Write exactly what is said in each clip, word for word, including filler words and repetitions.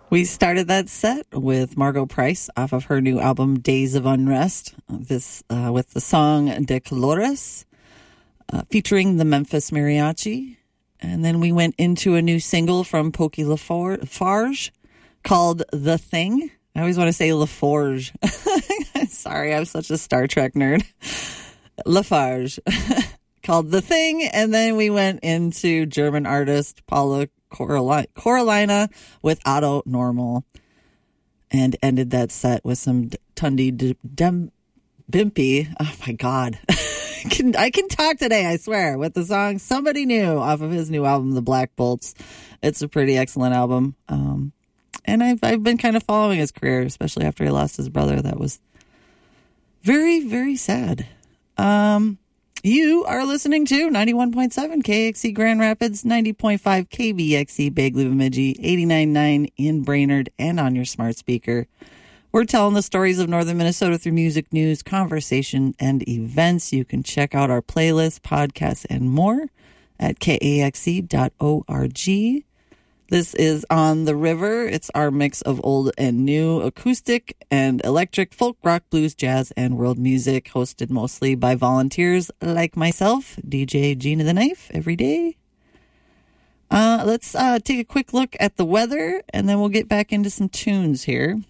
We started that set with Margot Price off of her new album Days of Unrest, this uh, with the song De Colores, uh, featuring the Memphis Mariachi. And then we went into a new single from Pokey Lafarge called The Thing. I always want to say Laforge. Sorry, I'm such a Star Trek nerd. Lafarge called The Thing. And then we went into German artist Paula Coralina with Auto Normal and ended that set with some Tundi Dem Bimpy. Oh my God. I can, I can talk today, I swear, with the song Somebody New off of his new album, The Black Bolts. It's a pretty excellent album. Um, and I've, I've been kind of following his career, especially after he lost his brother. That was very, very sad. Um, You are listening to ninety-one point seven K X C Grand Rapids, ninety point five K B X C Bagley Bemidji, eighty-nine point nine in Brainerd, and on your smart speaker. We're telling the stories of Northern Minnesota through music, news, conversation, and events. You can check out our playlist, podcasts, and more at K A X C dot org. This is On the River. It's our mix of old and new, acoustic and electric, folk, rock, blues, jazz, and world music, hosted mostly by volunteers like myself, D J Gina the Knife, every day. Uh, let's uh, take a quick look at the weather, and then we'll get back into some tunes here.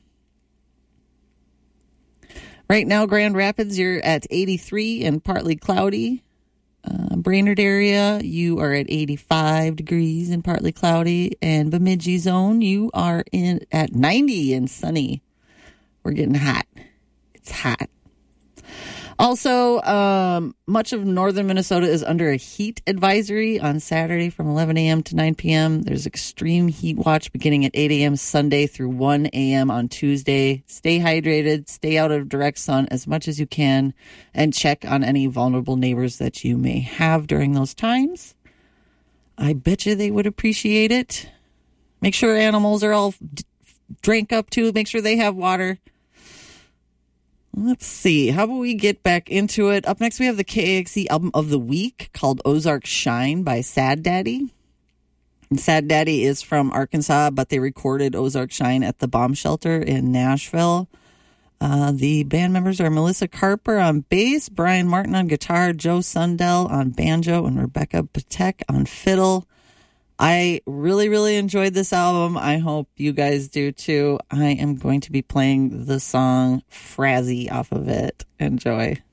Right now, Grand Rapids, you're at eighty-three and partly cloudy. Uh, Brainerd area, you are at eighty-five degrees and partly cloudy. And Bemidji zone, you are in at ninety and sunny. We're getting hot. It's hot. Also, um, much of northern Minnesota is under a heat advisory on Saturday from eleven a.m. to nine p.m. There's extreme heat watch beginning at eight a.m. Sunday through one a.m. on Tuesday. Stay hydrated, stay out of direct sun as much as you can, and check on any vulnerable neighbors that you may have during those times. I bet you they would appreciate it. Make sure animals are all d- drank up too. Make sure they have water. Let's see. How about we get back into it? Up next, we have the K A X C album of the week called Ozark Shine by Sad Daddy. And Sad Daddy is from Arkansas, but they recorded Ozark Shine at the Bomb Shelter in Nashville. Uh, the band members are Melissa Carper on bass, Brian Martin on guitar, Joe Sundell on banjo, and Rebecca Patek on fiddle. I really, really enjoyed this album. I hope you guys do too. I am going to be playing the song Frazzy off of it. Enjoy.